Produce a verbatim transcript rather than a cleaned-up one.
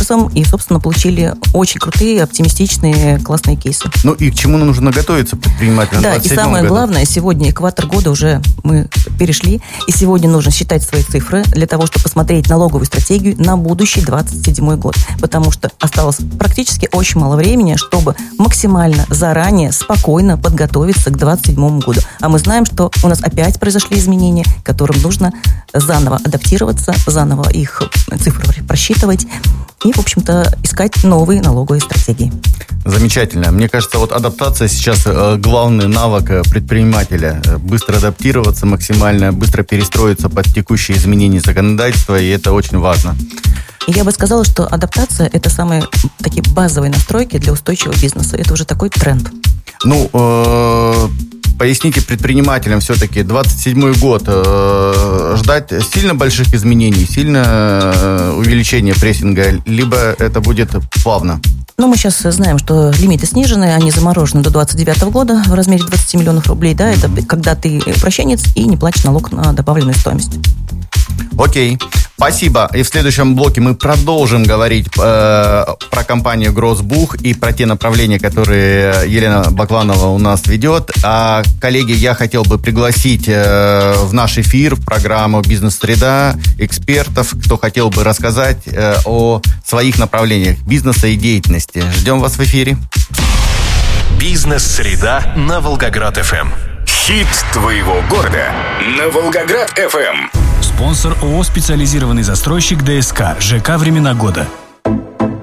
образом и, собственно, получили очень крутые, оптимистичные, классные кейсы. Ну и к чему нужно готовиться предпринимателям? Да, и самое году? главное, сегодня экватор года уже мы перешли, и сегодня нужно считать свои цифры для того, чтобы посмотреть налоговую стратегию на будущий двадцать седьмой год, потому что осталось практически очень мало времени, чтобы максимально заранее, спокойно подготовиться к двадцать седьмому году. А мы знаем, что у нас опять произошли изменения, к которым нужно заново адаптироваться, заново их цифры просчитывать и, в общем-то, искать новые налоговые стратегии. Замечательно. Мне кажется, вот адаптация сейчас главный навык предпринимателя. Быстро адаптироваться максимально, быстро перестроиться под текущие изменения законодательства, и это очень важно. И я бы сказала, что адаптация – это самые такие базовые настройки для устойчивого бизнеса. Это уже такой тренд. Ну, э- поясните предпринимателям все-таки, двадцать седьмой год, э, ждать сильно больших изменений, сильно э, увеличения прессинга, либо это будет плавно? Ну, мы сейчас знаем, что лимиты снижены, они заморожены до двадцать девятого года в размере двадцать миллионов рублей, да, это когда ты прощенец и не платишь налог на добавленную стоимость. Окей, спасибо. И в следующем блоке мы продолжим говорить э, про компанию Гроссбух и про те направления, которые Елена Бакланова у нас ведет. А, коллеги, я хотел бы пригласить э, в наш эфир, в программу «Бизнес-среда» экспертов, кто хотел бы рассказать э, о своих направлениях бизнеса и деятельности. Ждем вас в эфире. «Бизнес-среда» на Волгоград-ФМ. Хит твоего города на Волгоград-ФМ. Спонсор ООО «Специализированный застройщик ДСК», ЖК «Времена года».